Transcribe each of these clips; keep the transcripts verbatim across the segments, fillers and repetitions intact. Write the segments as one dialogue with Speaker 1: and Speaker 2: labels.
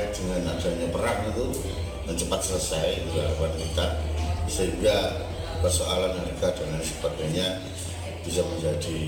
Speaker 1: terkait dengan adanya perang itu dan cepat selesai itu harapan kita, sehingga persoalan harga dan lain sebagainya bisa menjadi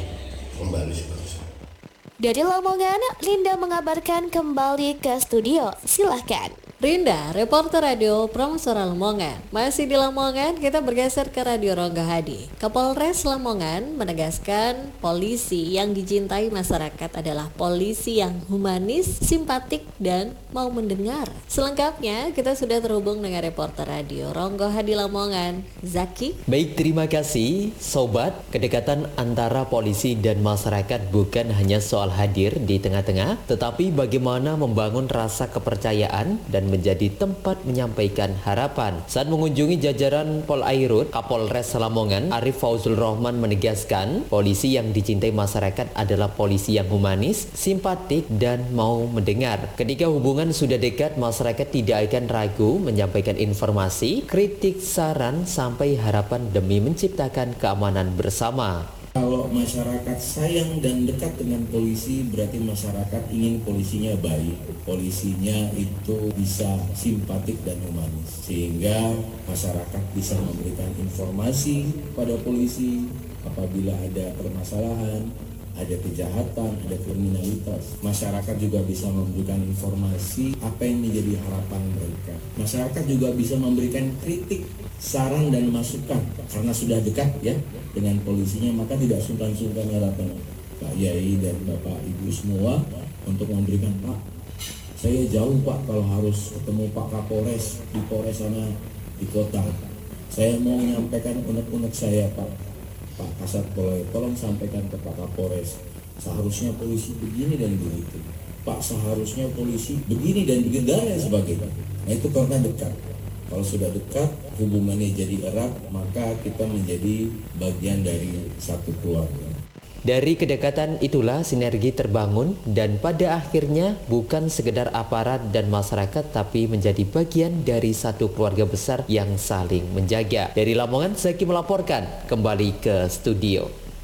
Speaker 1: kembali seperti itu.
Speaker 2: Dari Lamongan, Linda mengabarkan kembali ke studio. Silahkan.
Speaker 3: Rinda, reporter radio Prameswara Lamongan. Masih di Lamongan, kita bergeser ke Radio Ronggo Hadi. Kapolres Lamongan menegaskan polisi yang dicintai masyarakat adalah polisi yang humanis, simpatik, dan mau mendengar. Selengkapnya, kita sudah terhubung dengan reporter radio Ronggo Hadi Lamongan, Zaki.
Speaker 4: Baik, terima kasih Sobat. Kedekatan antara polisi dan masyarakat bukan hanya soal hadir di tengah-tengah, tetapi bagaimana membangun rasa kepercayaan dan menjadi tempat menyampaikan harapan. Saat mengunjungi jajaran Polairut, Kapolres Lamongan, Arif Fauzul Rohman menegaskan, polisi yang dicintai masyarakat adalah polisi yang humanis, simpatik, dan mau mendengar. Ketika hubungan sudah dekat, masyarakat tidak akan ragu menyampaikan informasi, kritik, saran, sampai harapan demi menciptakan keamanan bersama.
Speaker 5: Kalau masyarakat sayang dan dekat dengan polisi, berarti masyarakat ingin polisinya baik, polisinya itu bisa simpatik dan humanis, sehingga masyarakat bisa memberikan informasi pada polisi apabila ada permasalahan, ada kejahatan, ada kriminalitas. Masyarakat juga bisa memberikan informasi apa yang menjadi harapan mereka. Masyarakat juga bisa memberikan kritik, saran dan masukan karena sudah dekat ya dengan polisinya, maka tidak sungkan-sungkan harapan Pak Yai dan Bapak Ibu semua untuk memberikan, Pak, saya jauh Pak kalau harus ketemu Pak Kapolres di Polres sana di kota. Saya mau menyampaikan unek-unek saya Pak Pak Kasat Pol, tolong sampaikan ke Pak Kapolres. Seharusnya polisi begini dan begitu. Pak, seharusnya polisi begini dan begitu dan lain sebagainya. Nah itu karena dekat. Kalau sudah dekat, hubungannya jadi erat, maka kita menjadi bagian dari satu keluarga.
Speaker 4: Dari kedekatan itulah sinergi terbangun dan pada akhirnya bukan sekedar aparat dan masyarakat tapi menjadi bagian dari satu keluarga besar yang saling menjaga. Dari Lamongan, Zaki melaporkan kembali ke studio.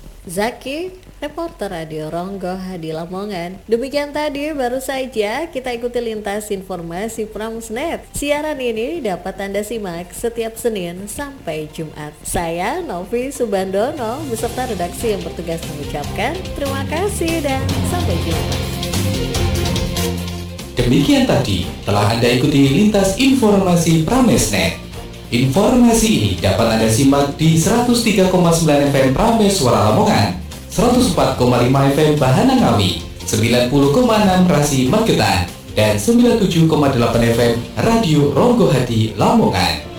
Speaker 3: Zaki, reporter radio Ronggo Hadi Lamongan. Demikian tadi baru saja kita ikuti lintas informasi Pramsnet. Siaran ini dapat Anda simak setiap Senin sampai Jumat. Saya Novi Subandono beserta redaksi yang bertugas mengucapkan terima kasih dan sampai jumpa.
Speaker 6: Demikian tadi telah Anda ikuti lintas informasi Pramesnet. Informasi ini dapat Anda simak di seratus tiga koma sembilan F M Prameswara Lamongan, seratus empat koma lima F M Bahana Ngawi, sembilan puluh koma enam Rasi Magetan, dan sembilan puluh tujuh koma delapan F M Radio Ronggo Hadi Lamongan.